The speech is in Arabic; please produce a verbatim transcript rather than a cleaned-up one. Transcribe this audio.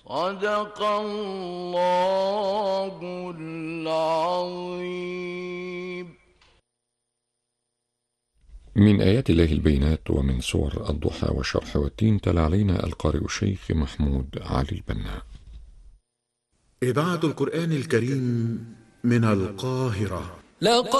صدق الله العظيم. من آيات الله البينات ومن سور الضحى والشرح والتين، تلا علينا القارئ الشيخ محمود علي البنا. إذاعة القرآن الكريم من القاهرة. لقد